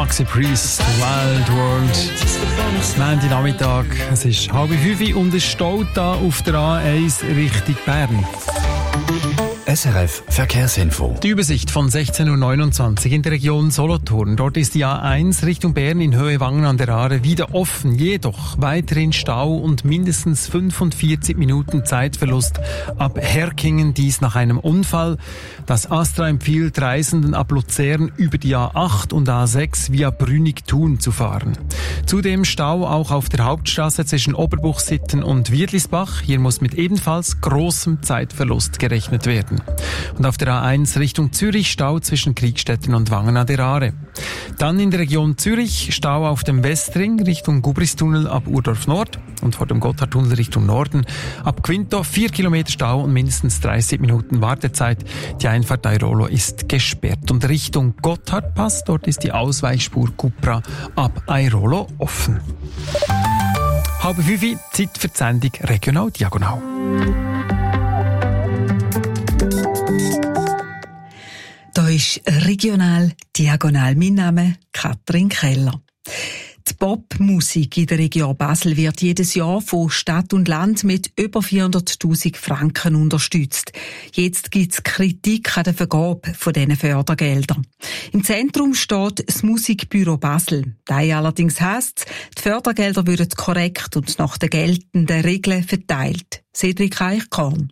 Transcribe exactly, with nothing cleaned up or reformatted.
Maxi Priest, Wild World. Montag Nachmittag, es ist halb fünf und es steht da auf der A eins Richtung Bern. S R F Verkehrsinfo. Die Übersicht von sechzehn Uhr neunundzwanzig in der Region Solothurn. Dort ist die A eins Richtung Bern in Höhe Wangen an der Aare wieder offen. Jedoch weiterhin Stau und mindestens fünfundvierzig Minuten Zeitverlust ab Herkingen. Dies nach einem Unfall. Das Astra empfiehlt Reisenden ab Luzern über die A acht und A sechs via Brünig-Thun zu fahren. Zudem Stau auch auf der Hauptstraße zwischen Oberbuchsitten und Wiedlisbach. Hier muss mit ebenfalls großem Zeitverlust gerechnet werden. Und auf der A eins Richtung Zürich Stau zwischen Kriegstetten und Wangen an der Aare. Dann in der Region Zürich Stau auf dem Westring Richtung Gubristunnel ab Urdorf Nord und vor dem Gotthardtunnel Richtung Norden. Ab Quinto vier Kilometer Stau und mindestens dreißig Minuten Wartezeit. Die Einfahrt Airolo ist gesperrt. Und Richtung Gotthardpass, dort ist die Ausweichspur Cupra ab Airolo offen. Halb fünf, Zeit für die Sendung Regional Diagonal. Da ist Regional Diagonal. Mein Name Katrin Keller. Die Popmusik in der Region Basel wird jedes Jahr von Stadt und Land mit über vierhunderttausend Franken unterstützt. Jetzt gibt es Kritik an der Vergabe von diesen Fördergeldern. Im Zentrum steht das Musikbüro Basel. Da allerdings heisst, die Fördergelder würden korrekt und nach den geltenden Regeln verteilt. Cedric Eichkorn.